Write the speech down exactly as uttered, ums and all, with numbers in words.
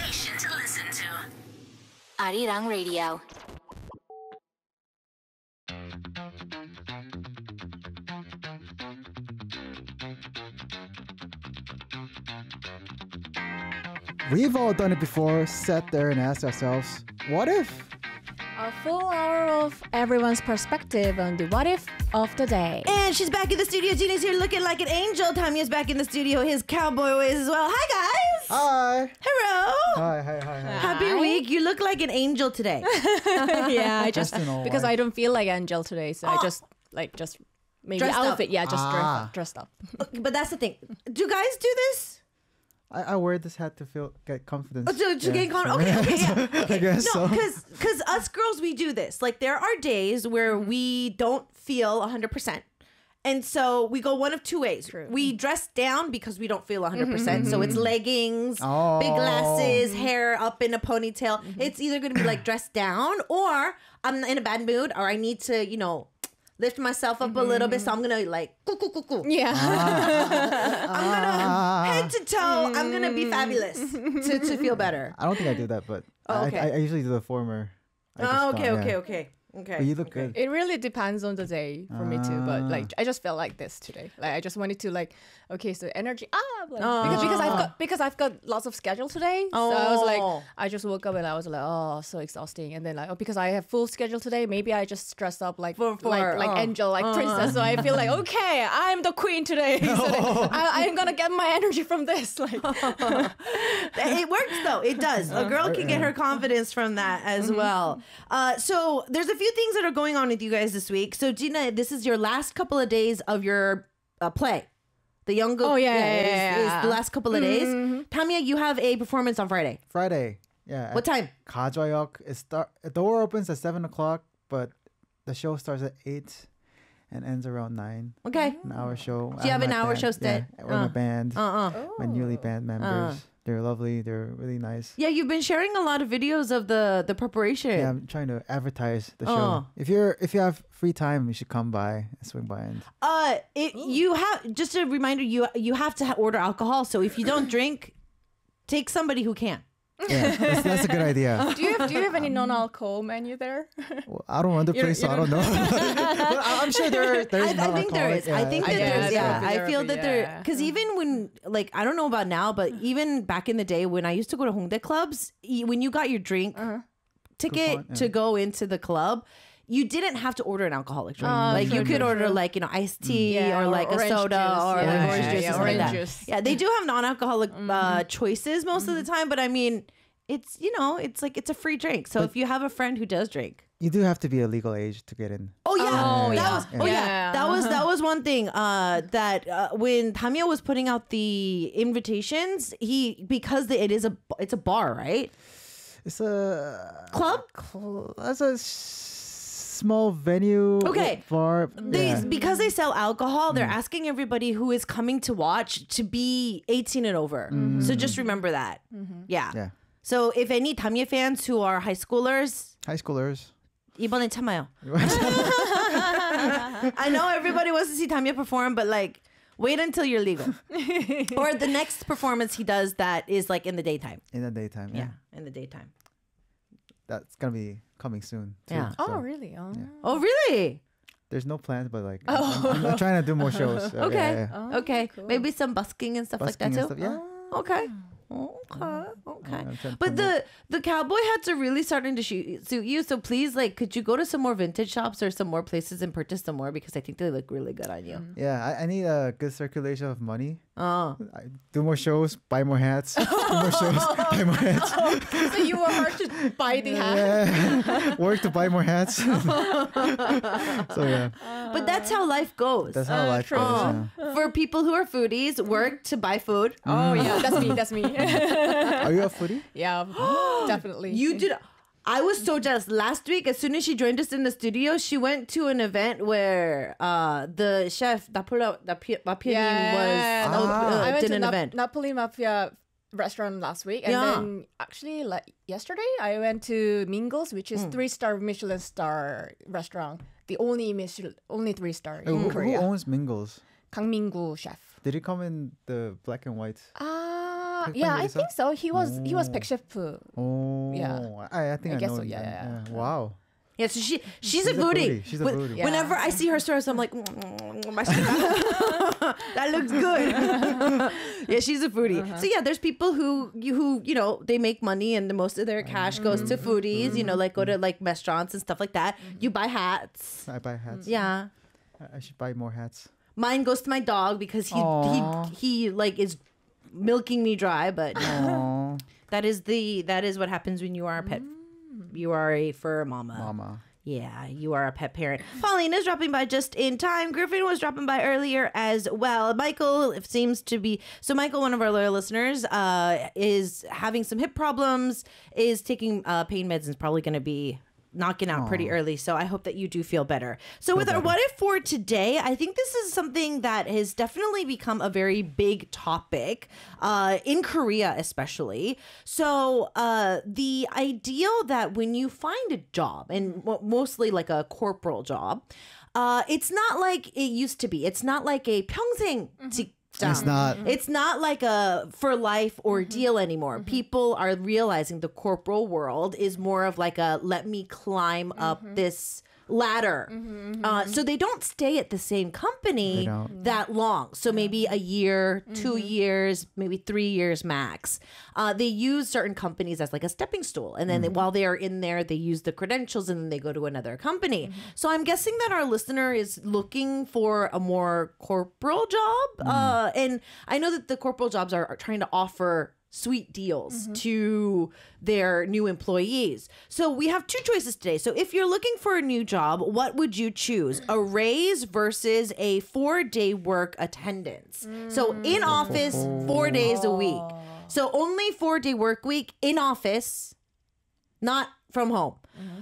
station to listen to. Arirang Radio. We've all done it before, sat there and asked ourselves, what if? A full hour of everyone's perspective on the what if of the day. And she's back in the studio. Gina's here looking like an angel. Tamia's back in the studio. His cowboy ways as well. Hi, guys. Hi. Hello. Hi, hi, hi, hi. Happy Hi. week. You look like an angel today. Yeah, I just Just in all because white. I don't feel like Angel today, so I Oh. just like just maybe Dressed up. outfit. Yeah, just Ah. dressed, dressed up. But that's the thing. Do guys do this? I, I wear this hat to feel get confidence. Oh, to, to Yeah. get con- okay, okay, yeah. I guess No, so. because because us girls, we do this. Like, there are days where we don't feel one hundred percent. And so we go one of two ways. True. We dress down because we don't feel one hundred percent. So it's leggings, Oh. big glasses, hair up in a ponytail. It's either going to be like dressed down, or I'm in a bad mood, or I need to, you know, lift myself up a little bit. So I'm going to like, coo, coo, coo, coo. Yeah. I'm going to Ah. head to toe. I'm going to be fabulous to, to feel better. I don't think I do that, but Oh, okay. I, I, I usually do the former. I just Oh, don't, okay, yeah. okay, okay. Okay. But you look okay. good. It really depends on the day for me too, but Ah. like I just felt like this today. Like I just wanted to like okay, so energy ah like, Oh. because because I've got because I've got lots of schedule today. So I was Oh. like I just woke up and I was like oh so exhausting, and then like oh because I have full schedule today, maybe I just dress up like For- for- like like oh. angel like Uh. princess. So I feel like okay, I'm the queen today. So that I, I'm gonna get my energy from this. Like It works though. It does. A girl can get her confidence from that as well. Uh, so there's a few things that are going on with you guys this week. So Gina, this is your last couple of days of your uh, play. The young girl. Oh, yeah, yeah, is, yeah, is yeah. the last couple of days. Tamia, you have a performance on Friday. Friday. Yeah. What time? Kajayok. It start. The door opens at seven o'clock, but the show starts at eight and ends around nine. Okay. An hour show. Do you have an hour show stead? Yeah, we're in Uh. a band. Uh-uh. My newly band members. They're lovely. They're really nice. Yeah, you've been sharing a lot of videos of the the preparation. Yeah, I'm trying to advertise the show. Oh. If you're if you have free time, you should come by and swing by and Uh, it you have just a reminder. You you have to ha- order alcohol. So if you don't drink, take somebody who can. yeah, that's, that's a good idea. do you have do you have any non-alcohol menu there? Well, I don't run the You don't- place, so you I don't know. but I- I'm sure there there's I, I think there is. I think that Yeah, there's. there Yeah, will be, I there feel will be, that there yeah. because even when like I don't know about now, but even back in the day when I used to go to Hongdae clubs, y- when you got your drink ticket Coupon, yeah. to go into the club. You didn't have to order an alcoholic drink. Oh, like you true, could true, order true. like you know iced tea Yeah, or or like a orange soda juice. or Yeah, like yeah, orange yeah, juice yeah, or something like orange that. juice. Yeah, they do have non-alcoholic uh, choices most of the time, but I mean, it's you know, it's like it's a free drink. So if you have a friend who does drink, You do have to be a legal age to get in. Oh yeah, Oh, that yeah. was oh yeah. Yeah. that was that was one thing. Uh, that uh, when Tamia was putting out the invitations, he because the, it is a it's a bar, right? It's a Club. That's a s- small venue. Okay. Bar. They yeah. because they sell alcohol, they're asking everybody who is coming to watch to be eighteen and over. So just remember that. Yeah. Yeah. So if any Tamia fans who are high schoolers, High schoolers. 이번엔 참아요. I know everybody wants to see Tamia perform, but like, wait until you're legal. Or the next performance he does that is like in the daytime. In the daytime. Yeah. Yeah, in the daytime. That's gonna be coming soon. Too, Yeah. Oh so really? Oh. Oh, really? There's no plans, but like I'm, I'm, I'm trying to do more shows. so, Okay. yeah, yeah. okay. cool. Maybe some busking and stuff Busking like that and too. stuff, yeah. Okay. Okay. Okay. I'm trying to But the the cowboy hats are really starting to shoot, suit you. So please, like, could you go to some more vintage shops or some more places and purchase some more because I think they look really good on you. Yeah, I, I need a good circulation of money. Oh. I do more shows, buy more hats. do more shows, buy more hats. So you were hard to buy the hat. Yeah. Work to buy more hats. so yeah, But that's how life goes. that's how life true. goes. Yeah. For people who are foodies, work to buy food. Oh yeah, that's me. That's me. Are you a foodie? Yeah, definitely. You did. I was so jealous. Last week, as soon as she joined us in the studio, she went to an event where uh, the chef, Napoli, Napi- Mafia Yeah. was uh, Ah. I uh, went did to an Nap- event. Napoli Mafia restaurant last week, and Yeah. then actually like yesterday I went to Mingles, which is three star Michelin star restaurant, the only Michelin, only three star in Who, who Korea. owns Mingles? Kang Minggu chef. Did he come in the black and white? Ah, Yeah, I think so. He was he was 백셰프. Oh, Yeah. I, I think I I, guess know so, him yeah, then. yeah, Wow. Yeah, so she she's, She's a a foodie. foodie. She's a When- foodie. Yeah. Whenever I see her stores, I'm like, mm, my that looks good. Yeah, she's a foodie. So yeah, there's people who you who you know they make money and the most of their cash goes to foodies. You know, like go to like restaurants and stuff like that. You buy hats. I buy hats. Yeah, I I should buy more hats. mine goes to my dog because he Aw. he he like is milking me dry. But Aww, that is the that is what happens when you are a pet. You are a fur mama. mama. Yeah, you are a pet parent. Pauline is dropping by just in time. Griffin was dropping by earlier as well. Michael seems to be so. Michael, one of our loyal listeners, uh, is having some hip problems. Is taking uh, pain meds and is probably going to be knocking out pretty early. So I hope that you do feel better. So with our what if for today, I think this is something that has definitely become a very big topic uh, in Korea, especially. So uh, the ideal that when you find a job, and mo- mostly like a corporal job, uh, it's not like it used to be. It's not like a 평생 직 It's not. It's not like a for life ordeal anymore. People are realizing the corporal world is more of like a let me climb up this ladder. Uh, so they don't stay at the same company They don't. that long. So maybe a year, two years, maybe three years max. Uh, they use certain companies as like a stepping stool. And then they- while they are in there, they use the credentials and then they go to another company. So I'm guessing that our listener is looking for a more corporal job. Uh, and I know that the corporal jobs are, are trying to offer sweet deals to their new employees. So we have two choices today. So if you're looking for a new job, what would you choose? A raise versus a four-day work attendance. So in office, four days a week. So only four-day work week in office, not from home.